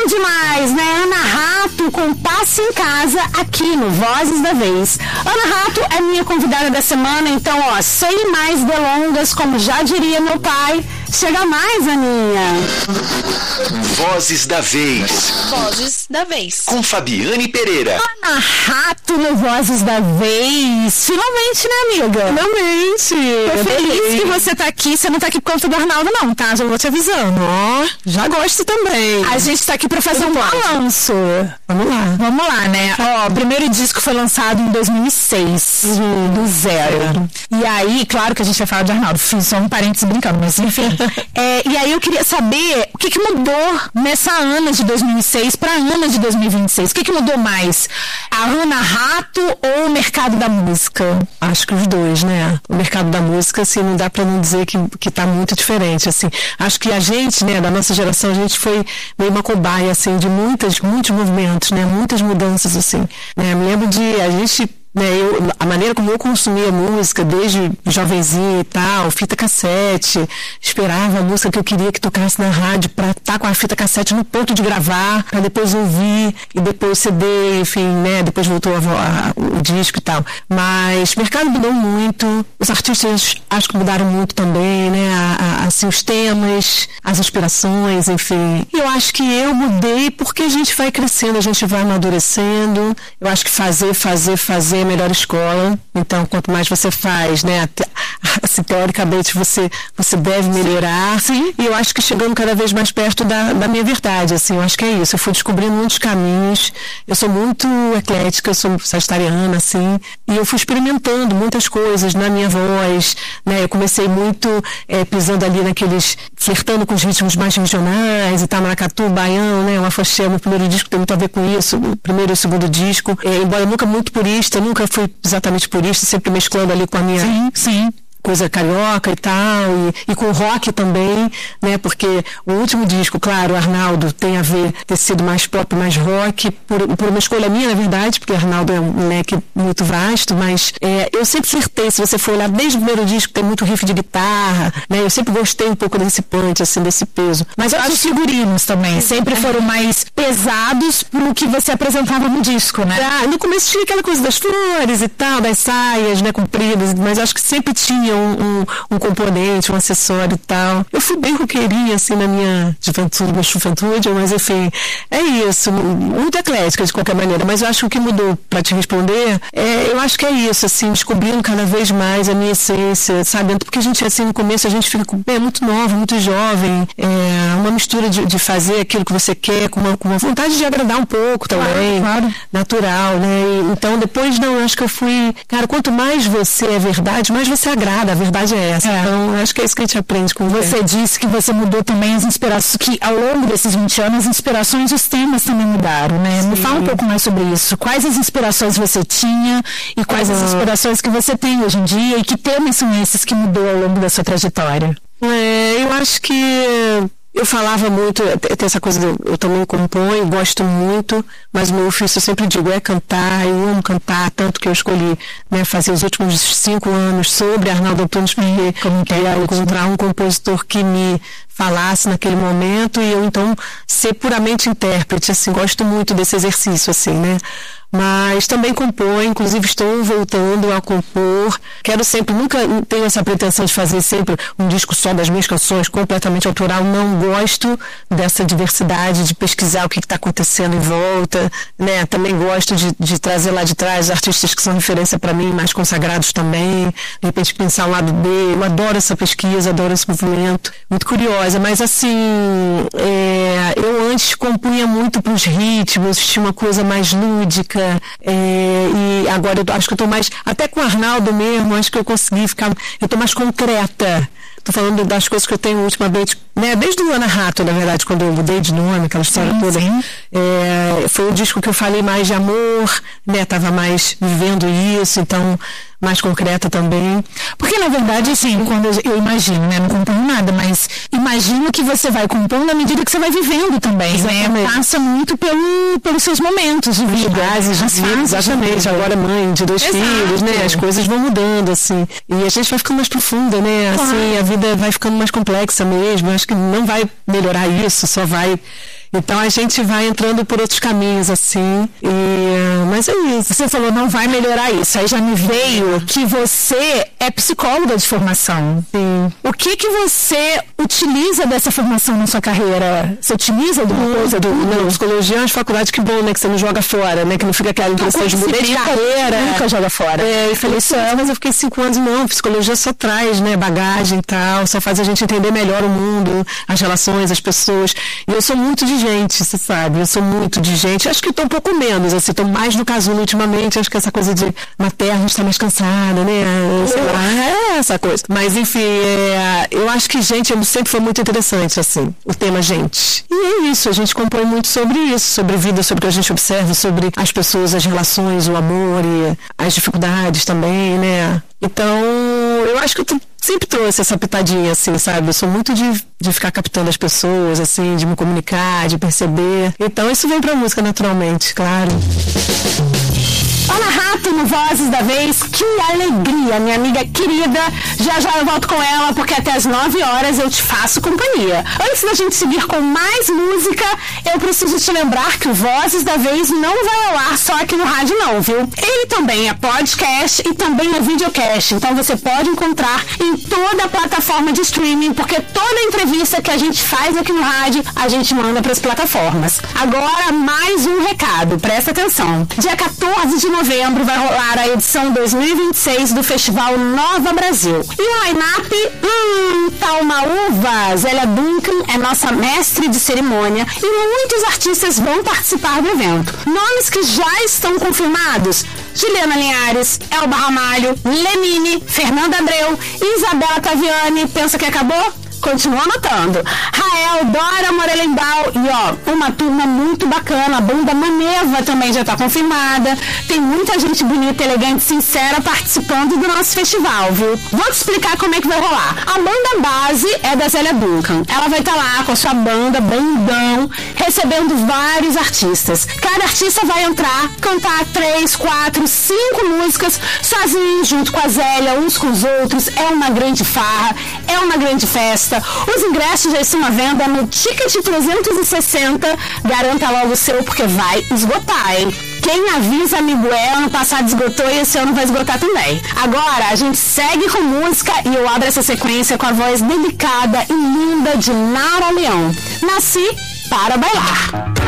demais, né? Ana Rato com Passe em Casa aqui no Vozes da Vez. Ana Rato é minha convidada da semana, então, ó, sem mais delongas, como já diria meu pai, chega mais, Aninha. Vozes da Vez. Vozes da Vez. Com Fabiane Pereira. Ana Rato no Vozes da Vez. Finalmente, né, amiga? Finalmente. Tô feliz que você tá aqui. Você não tá aqui por conta do Arnaldo, não, tá? Já vou te avisando. Ó, já gosto também. A gente tá aqui pra fazer um balanço. Vamos lá. Vamos lá, né? Ó, o primeiro disco foi lançado em 2006, do zero. E aí, claro que a gente vai falar de Arnaldo. Fiz só um parênteses brincando, mas enfim. E aí eu queria saber o que mudou nessa Ana de 2006 pra Ana de 2026. O que mudou mais? A Ana Rato ou o mercado da música? Acho que os dois, né? O mercado da música, assim, não dá pra não dizer que tá muito diferente, assim. Acho que a gente, né, da nossa geração, a gente foi meio uma cobaia, assim, de muitos movimentos, né? Muitas mudanças, assim. Né? Me lembro de a gente... a maneira como eu consumia música desde jovenzinho e tal, fita cassete, esperava a música que eu queria que tocasse na rádio pra estar com a fita cassete no ponto de gravar, pra depois ouvir e depois CD, enfim, né, depois voltou o disco e tal. Mas o mercado mudou muito, os artistas acho que mudaram muito também, né, assim, os temas, as inspirações, enfim. E eu acho que eu mudei porque a gente vai crescendo, a gente vai amadurecendo. Eu acho que fazer é a melhor escola. Então, quanto mais você faz, né, assim, teoricamente você deve melhorar. Sim. E eu acho que chegando cada vez mais perto da minha verdade, assim, eu acho que é isso. Eu fui descobrindo muitos caminhos. Eu sou muito eclética, eu sou sagitariana, assim, e eu fui experimentando muitas coisas na minha voz, né, eu comecei muito pisando ali flertando com os ritmos mais regionais e tal, maracatu, baião, né, o afoxé, meu primeiro disco tem muito a ver com isso, o primeiro e o segundo disco, embora nunca muito purista, nunca fui exatamente purista, sempre mesclando ali com a minha... Sim. Coisa carioca e tal, e com rock também, né, porque o último disco, claro, o Arnaldo tem a ver, ter sido mais pop, mais rock, por uma escolha minha, na verdade, porque o Arnaldo é um leque muito vasto, mas eu sempre flertei, se você for olhar desde o primeiro disco, tem muito riff de guitarra, né, eu sempre gostei um pouco desse punch, assim, desse peso. Mas eu acho que os figurinos também sempre foram mais pesados pro que você apresentava no disco, né? No começo tinha aquela coisa das flores e tal, das saias, né, compridas, mas acho que sempre tinha um componente, um acessório e tal. Eu fui bem roqueirinha, assim, na minha juventude, mas enfim, é isso, muito eclética de qualquer maneira, mas eu acho que o que mudou pra te responder, eu acho que é isso, assim, descobrindo cada vez mais a minha essência, sabe? Porque a gente, assim, no começo a gente fica muito nova, muito jovem, uma mistura de fazer aquilo que você quer com uma vontade de agradar um pouco também, claro. Natural, né? Então depois, não, eu acho que eu fui, cara, quanto mais você é verdade, mais você agrada. A verdade é essa. Então, acho que é isso que a gente aprende com você. Disse que você mudou também as inspirações, que ao longo desses 20 anos, as inspirações e os temas também mudaram, né? Sim. Me fala um pouco mais sobre isso. Quais as inspirações você tinha e quais as inspirações que você tem hoje em dia e que temas são esses que mudou ao longo da sua trajetória? Eu acho que eu falava muito, tem essa coisa, eu também componho, gosto muito, mas o meu ofício, eu sempre digo, é cantar, eu amo cantar, tanto que eu escolhi, né, fazer os últimos 5 anos sobre Arnaldo Antunes, porque queria encontrar um compositor que me falasse naquele momento e eu então ser puramente intérprete, assim, gosto muito desse exercício, assim, né? Mas também compõe, inclusive estou voltando a compor, quero sempre, nunca tenho essa pretensão de fazer sempre um disco só das minhas canções, completamente autoral, não gosto dessa diversidade, de pesquisar o que está acontecendo em volta, né, também gosto de trazer lá de trás artistas que são referência para mim, mais consagrados também, de repente pensar o lado B, eu adoro essa pesquisa, adoro esse movimento, muito curiosa, mas assim, eu antes compunha muito para os ritmos, tinha uma coisa mais lúdica, e agora eu acho que eu estou mais, até com o Arnaldo mesmo, acho que eu consegui ficar, eu estou mais concreta. Estou falando das coisas que eu tenho ultimamente, né? Desde o Ana Rato, na verdade, quando eu mudei de nome, aquela história toda. Sim. Foi o disco que eu falei mais de amor, né? Tava mais vivendo isso, então mais concreta também. Porque, na verdade, assim, quando eu imagino, né? Não componho nada, mas imagino que você vai compondo à medida que você vai vivendo também, né? Passa muito pelos seus momentos de vida. Exatamente. Agora mãe de 2 filhos, né? As coisas vão mudando, assim. E a gente vai ficando mais profunda, né? Assim, a vida vai ficando mais complexa mesmo. Acho que não vai melhorar isso, só vai... Então a gente vai entrando por outros caminhos, assim, mas é isso. Você falou, não vai melhorar isso. Aí já me veio que você é psicóloga de formação. Sim. O que você utiliza dessa formação na sua carreira? Você utiliza alguma coisa do... Não, psicologia é uma faculdade que bom, né? Que você não joga fora, né? Que não fica aquela impressão de mudar de carreira. Nunca joga fora. Eu falei, mas eu fiquei 5 anos, não, psicologia só traz, né? Bagagem e tal, só faz a gente entender melhor o mundo, as relações, as pessoas. E eu sou muito de gente, você sabe? Eu sou muito de gente. Acho que eu tô um pouco menos, assim, tô mais no casulo ultimamente. Acho que essa coisa de materna, a gente tá mais cansada, né? Sei lá, essa coisa. Mas, enfim, eu acho que gente sempre foi muito interessante, assim, o tema gente. E é isso, a gente compõe muito sobre isso, sobre vida, sobre o que a gente observa, sobre as pessoas, as relações, o amor e as dificuldades também, né? Então, eu acho que eu sempre trouxe essa pitadinha, assim, sabe? Eu sou muito de ficar captando as pessoas, assim, de me comunicar, de perceber. Então, isso vem pra música naturalmente, claro. Ana Rato no Vozes da Vez, que alegria, minha amiga querida. Já eu volto com ela, porque até as 9 horas eu te faço companhia. Antes da gente seguir com mais música, eu preciso te lembrar que o Vozes da Vez não vai ao ar só aqui no rádio não, viu? Ele também é podcast e também é videocast, então você pode encontrar em toda a plataforma de streaming, porque toda entrevista que a gente faz aqui no rádio, a gente manda para as plataformas. Agora, mais um recado, presta atenção. Dia 14 de novembro vai rolar a edição 2026 do Festival Nova Brasil. E o line-up, Thalma Uva, Zélia Duncan é nossa mestre de cerimônia e muitos artistas vão participar do evento. Nomes que já estão confirmados: Juliana Linhares, Elba Ramalho, Lenine, Fernanda Abreu, Isabela Taviani. Pensa que acabou? Continua anotando. Rael, Dora Morelembal e uma turma muito bacana. A banda Maneva também já está confirmada. Tem muita gente bonita, elegante, sincera participando do nosso festival, viu? Vou te explicar como é que vai rolar. A banda base é da Zélia Duncan. Ela vai estar lá com a sua banda, bandão, recebendo vários artistas. Cada artista vai entrar, cantar 3, 4, 5 músicas sozinho, junto com a Zélia, uns com os outros. É uma grande farra, é uma grande festa. Os ingressos já estão à venda no Ticket 360. Garanta logo o seu, porque vai esgotar, hein? Quem avisa, amigo, ano passado esgotou e esse ano vai esgotar também. Agora, a gente segue com música e eu abro essa sequência com a voz delicada e linda de Nara Leão. Nasci para bailar.